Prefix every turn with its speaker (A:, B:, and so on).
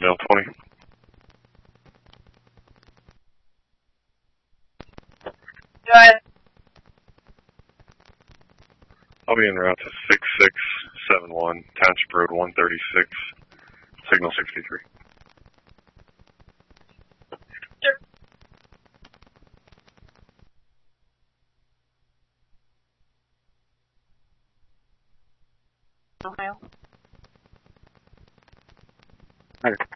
A: Mail 20.
B: Go ahead.
A: I'll be en route to 6671 Township Road 136, signal 63.
B: Sure. Ohio.
A: Okay.